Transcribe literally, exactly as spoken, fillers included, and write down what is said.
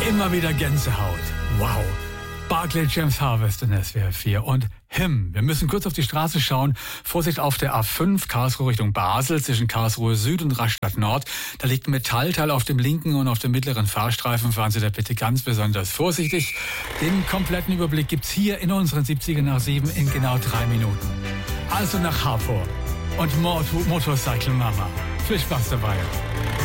Immer wieder Gänsehaut. Wow. Barclay James Harvest in S W R vier und Him. Wir müssen kurz auf die Straße schauen. Vorsicht auf der A fünf, Karlsruhe Richtung Basel, zwischen Karlsruhe Süd und Rastatt Nord. Da liegt ein Metallteil auf dem linken und auf dem mittleren Fahrstreifen. Fahren Sie da bitte ganz besonders vorsichtig. Den kompletten Überblick gibt's hier in unseren siebziger nach sieben in genau drei Minuten. Also nach Harpo und Motorcycle Mama. Viel Spaß dabei.